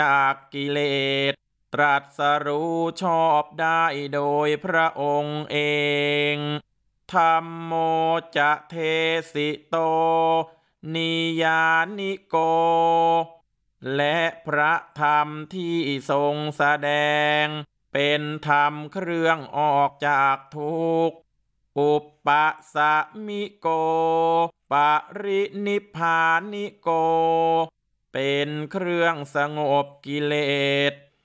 จากกิเลสตรัสรู้ชอบได้โดยพระองค์เองธัมโมจะเทสิโตนิยานิโกและพระธรรมที่ทรงแสดงเป็นธรรมเครื่องออกจากทุกข์อุปปัสสมิโกปรินิพพานิโกเป็นเครื่องสงบกิเลส